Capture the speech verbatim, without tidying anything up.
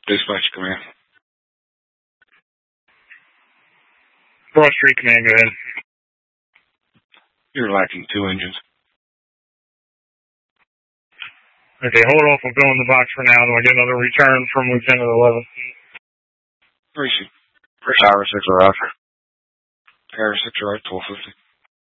Dispatch command. Broad Street command, go ahead. You're lacking two engines. Okay, hold off on filling the box for now. Do I get another return from Lieutenant eleven? Receive. Tower six or after. Air six or twelve fifty.